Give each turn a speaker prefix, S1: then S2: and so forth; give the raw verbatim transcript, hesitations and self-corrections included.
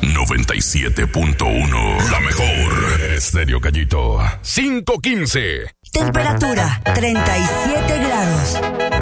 S1: noventa y siete punto uno. La mejor. Estéreo Gallito. cinco quince.
S2: Temperatura treinta y siete grados.